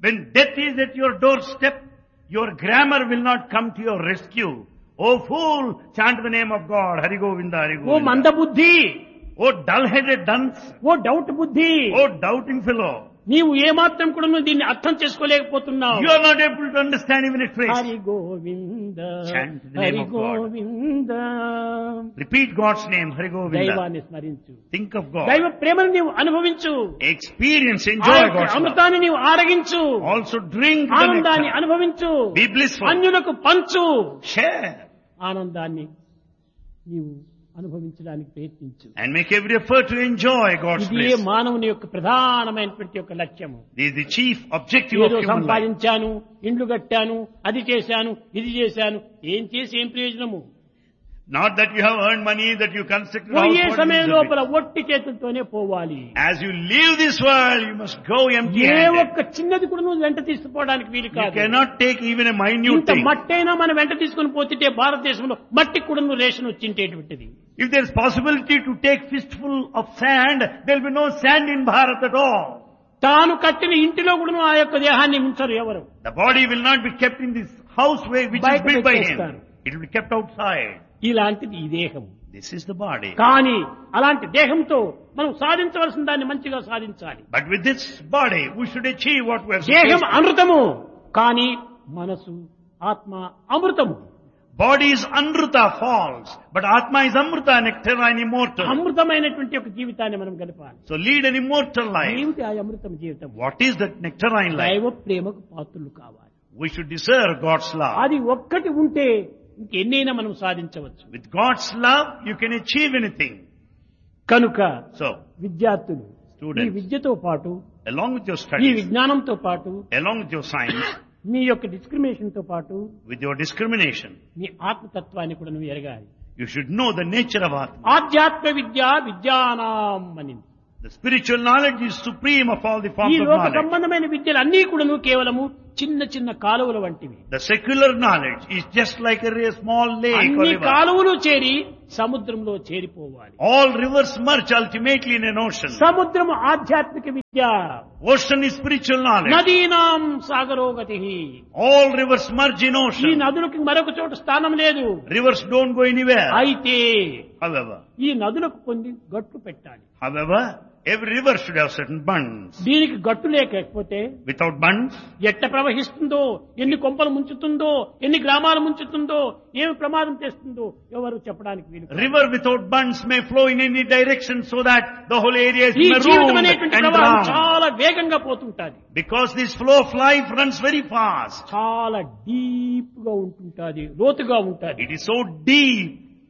When death is at your doorstep, your grammar will not come to your rescue. Oh fool, chant the name of God. Hari Govinda, Hari oh Govinda. మందబుద్ధి, Oh dull-headed dunce. ఓ doubt బుద్ధి, Oh doubting fellow. నీవు ఏమాత్రం కూడా నువ్వు దీన్ని అర్థం చేసుకోలేకపోతున్నావు. You are not able to understand even a trace. Hari Govinda, Chant the name Hari of God. Govinda. Repeat God's name, Hari Govinda. దైవాన్ని స్మరించు, Think of God. దైవ ప్రేమను నీవు అనుభవించు, Experience, ఆ enjoy యొక్క God's love. అమృతాన్ని నీవు ఆరగించు, Also drink the ఆనందాన్ని nectar. అనుభవించు, Be blissful. అన్యులకు పంచు, Share. ఆనందాన్ని నీవు అనుభవించడానికి ప్రయత్నించు. And make every effort to enjoy God's ఇదే bliss. మానవుని యొక్క ప్రధానమైనటువంటి యొక్క లక్ష్యము. This is the chief objective of ఏదో human life. సంపాదించాను, ఇండ్లు కట్టాను, అది చేశాను, ఇది చేశాను, ఏం చేసి ఏం ప్రయోజనము? Not that you have earned money, that you constructed a పోయే house. సమయం What is లోపల it? ఒట్టి చేతులతోనే పోవాలి. As you leave this world, you must go A empty-handed. ఒక్క చిన్నది కూడా నువ్వు వెంట తీసుకుపోవడానికి వీలు You కాదు. cannot take even a minute ఇంత thing. మట్టైనా మనం వెంట తీసుకుని పోతుంటే భారతదేశంలో మట్టి కూడా నువ్వు ration వచ్చింటేటువంటిది. If there is possibility to take fistful of sand, there will be no sand in Bharat at all. తాను కట్టిన ఇంటిలో కూడా ఆ యొక్క దేహాన్ని ఉంచరు ఎవరు. The body will not be kept in this house way which is బయట built by పెట్టేస్తారు. him. It will be kept outside. ఇలాంటిది ఈ దేహం. This is the body. కానీ అలాంటి దేహంతో మనం సాధించవలసిన దాన్ని మంచిగా సాధించాలి. But with this body, we should achieve what we are దేహం supposed to. అమృతము, కానీ మనసు ఆత్మ అమృతము. Body is Amrita, false, but Atma is Amrita, nectarine, immortal. అమృతమైనటువంటి ఒక జీవితాన్ని మనం గడపాలి. So lead an immortal life. ఏమిటి ఆ అమృతం జీవితం? What is that nectarine life? దైవ ప్రేమకు పాత్రులు కావాలి. We should deserve God's love. అది ఒక్కటి ఉంటే ఇంకెన్నైనా మనం సాధించవచ్చు. With God's love, you can achieve anything. కనుక So, విద్యార్థులు ఈ Students. విద్యతో పాటు, along with your ఈ studies, విజ్ఞానంతో పాటు, along with your science, మీ యొక్క డిస్క్రిమినేషన్ తో పాటు with your discrimination, మీ ఆత్మతత్వాన్ని కూడా నువ్వు ఎరగాలి. you should know the nature of Atma. ఆధ్యాత్మ విద్య విద్యానాం అనింది. The spiritual knowledge is supreme of all the ఈ forms of లోక knowledge. సంబంధమైన విద్యలు అన్నీ కూడా కేవలము చిన్న చిన్న కాలువల వంటివి. The secular knowledge is just like a small lake or అన్ని river. కాలువలు చేరి సముద్రంలో చేరిపోవాలి. All rivers merge ultimately in an ocean. సముద్రము ఆధ్యాత్మిక విద్య, Ocean is spiritual knowledge. నదీనాం సాగరోగతి. All rivers merge in ఈ ocean. నదులకు మరొక చోట స్థానం లేదు. Rivers don't go anywhere. అయితే However, ఈ నదులకు కొన్ని గట్లు పెట్టాలి. every river should have certain bunds. దీనికి గట్టు లేకపోతే Without bunds, ఎట్ట ప్రవహిస్తుందో, ఎన్ని కొంపలు ముంచుతుందో, ఎన్ని గ్రామాలు ముంచుతుందో, ఏమి ప్రమాదం చేస్తుందో ఎవరు చెప్పడానికి వీలు కాదు. river without bunds may flow in any direction so that the whole area is ఈ జీవితం marooned అనేటువంటి and ప్రవాహం drowned. చాలా వేగంగా పోతుంటాది. Because this flow of life runs very fast. చాలా డీప్ గా ఉంటుంటాది, లోతుగా ఉంటాది. It is so deep.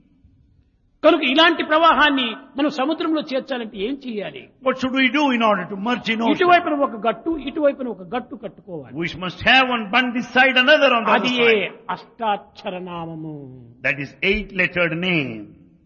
కనుక ఇలాంటి ప్రవాహాన్ని మనం సముద్రంలో చేర్చాలంటే ఏం చేయాలి? What should we do in order to merge in ocean? ఇటువైపున ఒక గట్టు, ఇటువైపున ఒక గట్టు కట్టుకోవాలి. We must have one bund this side, another on the other అది side. అష్టాక్షర నామము. That is 8-lettered name.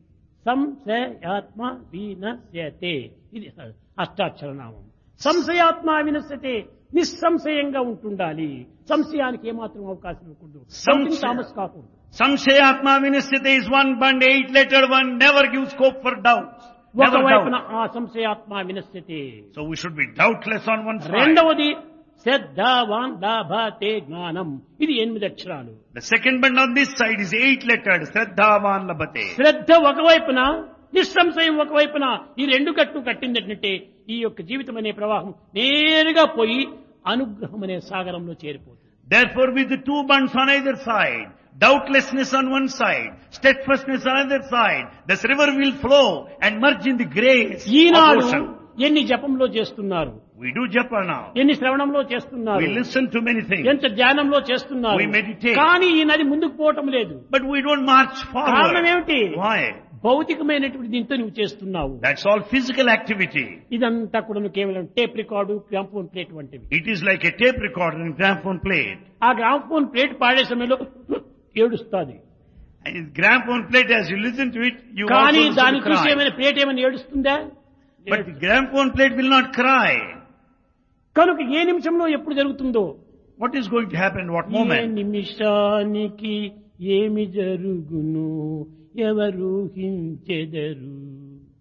సంశయాత్మ వినశ్యతే. ఇది అష్టాక్షర నామం. సంశయాత్మ వినశ్యతే, నిస్సంశయంగా ఉంటుండాలి. సంశయానికి ఏమాత్రం అవకాశం ఇవ్వకూడదు. సంశయ- తామస్ కాకూడదు. Samshayatma Vinasyate is one bund, 8-lettered one, never gives scope for doubts. Never ఒకవైపున doubt. ఆ సంశయాత్మ వినశ్యతే. So we should be doubtless on one side. రెండవది శ్రద్ధావాన్ లాభతే జ్ఞానం. ఇది 8 అక్షరాలు. The second bund on this side is 8-lettered, Shraddhavan Labhate. శ్రద్ధ ఒకవైపున, నిస్సంశయం ఒకవైపున, ఈ రెండు కట్టు కట్టిందంటే ఈ యొక్క జీవితం అనే ప్రవాహం నేరుగా పోయి అనుగ్రహం అనే సాగరంలో చేరిపోతుంది. Therefore with the two bunds on either side, doubtlessness on one side, steadfastness on either side, this river will flow and merge in the grace of Eenadu ocean. ఎన్ని జపంలో చేస్తున్నారు, We do japa now. ఎన్ని శ్రవణంలో చేస్తున్నారు, We listen to many things. ఎంత ధ్యానంలో చేస్తున్నారు. We meditate. కానీ ఈ నది ముందుకు పోవటం లేదు. But we don't march కారణం forward. ఏమిటి? Why? భౌతికమైనటువంటి దీంతో నువ్వు చేస్తున్నావు. That's all physical activity. ఇదంతా కూడా నువ్వు కేవలం టేప్ రికార్డు, గ్రామ్ఫోన్ ప్లేట్ వంటివి. It is like a tape recorder and gramophone plate. ఆ గ్రామ్ఫోన్ ప్లేట్ పాడే సమయంలో ఏడుస్తుంది. And gramophone plate, as you listen to it, you కానీ also దాన్ని listen to చూసి cry. ఏమైనా ప్లేట్ ఏమైనా ఏడుస్తుందా? But the gramophone plate will not cry. కనుక ఏ నిమిషంలో ఎప్పుడు జరుగుతుందో, What is going to happen? What A moment? నిమిషానికి ఏమి జరుగును ఎవరు హించెదరు.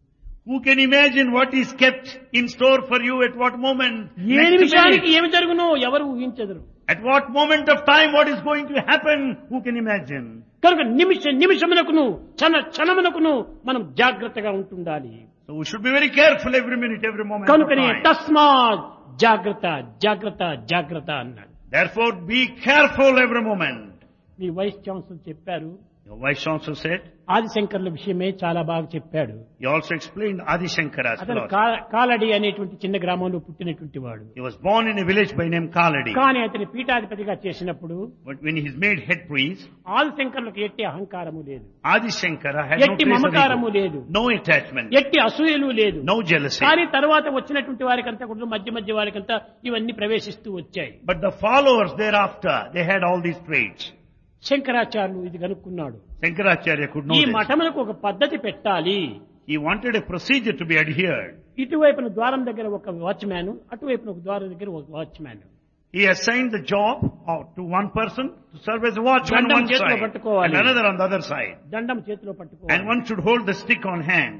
Who can imagine what is kept in store for you at what moment? A Next నిమిషానికి minute. ఏమి జరుగునో ఎవరు ఊహించదరు. At what moment of time what is going to happen? Who can imagine? కనుక నిమిషమునకును క్షణమునకును మనం జాగ్రత్తగా ఉంటుండాలి. So we should be very careful every minute, every moment of కనుకనే time. తస్మాత్ జాగ్రత్త జాగ్రత్త జాగ్రత్త అన్నాడు. Therefore be careful every moment. Me vice chancellor చెప్పారు. Your Vice Chancellor said, ఆదిశంకర్ల విషయమే చాలా బాగా చెప్పాడు. he also explained Adi Shankara's అతను philosophy. కాలడి అనేటువంటి చిన్న గ్రామంలో పుట్టినటువంటి వాడు. He was born in a village by name Kaladi. కానీ అతని పీఠాధిపతిగా చేసినప్పుడు But when he is made head priest, ఆదిశంకర్లకు ఎట్టి అహంకారము లేదు, Adi Shankara had no ఎట్టి trace of మమకారము ego, లేదు, no attachment, ఎట్టి అసూయలు లేదు. no jealousy. కానీ తర్వాత వచ్చినటువంటి వారికంతా కూడా మధ్య వారికంతా ఇవన్నీ ప్రవేశిస్తూ వచ్చాయి. But the followers thereafter, they had all these traits. శంకరాచార్యులు ఇది కనుక్కున్నాడు. Shankaracharya could know ఈ this. మఠములకు ఒక పద్ధతి పెట్టాలి. He wanted a procedure to be adhered. ఇటువైపున ద్వారం దగ్గర ఒక వాచ్మ్యాన్, అటువైపున ఒక ద్వారం దగ్గర ఒక watchman. He assigned the job to one person to serve as a watchman on దండం one చేతిలో side పట్టుకోవాలి. and another on the other side. దండం చేతిలో And పట్టుకోవాలి. one should hold the stick on hand.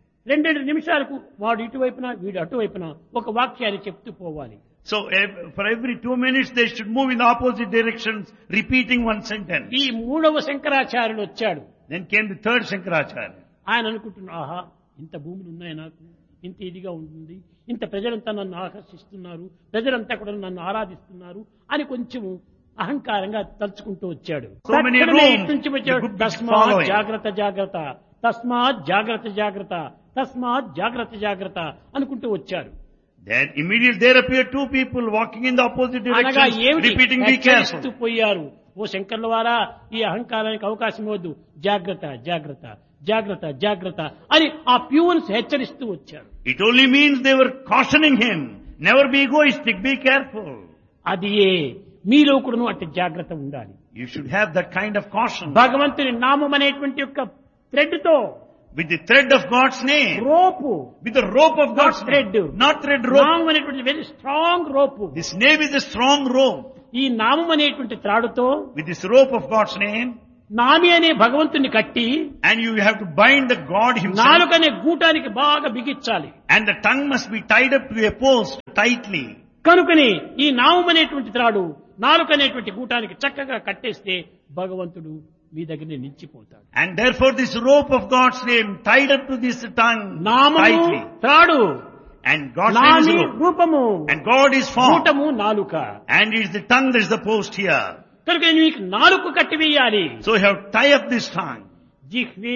2 నిమిషాలకు వాడు ఇటువైపున వీడు అటువైపున ఒక వాక్యాన్ని చెప్తూ పోవాలి. So for every 2 minutes they should move in the opposite directions, repeating one sentence. ఈ 3వ శంకరాచార్యులు వచ్చాడు. Then came the third Shankaracharya. ఆయన అనుకుంటున్నా, ఆహా ఇంత భూములు ఉన్నాయి నాకు, ఇంత ఇదిగా ఉంటుంది, ఇంత ప్రజలంతా నన్ను ఆకర్షిస్తున్నారు, ప్రజలంతా కూడా నన్ను ఆరాధిస్తున్నారు అని కొంచెం అహంకారంగా తలుచుకుంటూ వచ్చాడు. So many తక్షణమే rooms, ఇటు నుంచి the వచ్చాడు. good తస్మాత్ following. జాగ్రత్త జాగ్రత్త, తస్మాత్ జాగ్రత్త జాగ్రత్త, తస్మాత్ జాగ్రత్త జాగ్రత్త అనుకుంటూ వచ్చారు. Then immediately there appeared 2 people walking in the opposite అనగా directions, ఏమిటి repeating, be హెచ్చరిస్తూ careful. పోయారు. ఓ శంకర్ల వారా, ఈ అహంకారానికి అవకాశం ఇవ్వద్దు, జాగ్రత్త జాగ్రత్త జాగ్రత్త జాగ్రత్త అని ఆ ప్యూన్స్ హెచ్చరిస్తూ వచ్చారు. It only means they were cautioning him, never be egoistic, be careful. అది మీలో కూడాను అట్టి జాగ్రత్త ఉండాలి. You should have that kind of caution. భగవంతుని నామం అనేటువంటి యొక్క థ్రెడ్ తో, With the thread of God's name, rope, with the rope of God's thread. name, not thread rope. నామం అనేటువంటి very strong rope. This name is a strong rope. ఈ నామం అనేటువంటి త్రాడుతో With this rope of God's name, నామి అనే భగవంతుని కట్టి and you have to bind the God himself, నాలుకనే గూటానికి బాగా బిగించాలి. and the tongue must be tied up to a post tightly. కనుకని ఈ నామం అనేటువంటి త్రాడు నాలుక అనేటువంటి గూటానికి చక్కగా కట్టేస్తే భగవంతుడు మీ దగ్గర నిలిచిపోతాడు. And therefore this rope of God's name tied up to this tongue నామము tightly. త్రాడు, And God's name is నామి the rope. రూపము, And God is form. గూటము నాలుక. And it is the tongue that is the post here. కనుక నీకు నాలుక కట్టి వేయాలి. So you have to tie up this tongue. జిహ్వే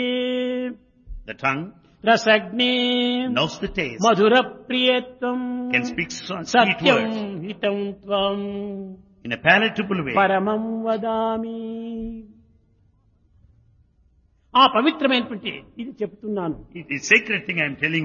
The tongue రసగ్నే knows the taste, Mathura ప్రియత్వం can speak sweet Satyam words హితం త్వం in a palatable way. పరమం వదామి. ఆ పవిత్రమైనటువంటి ఇది చెప్తున్నాను. It is sacred thing I am telling you.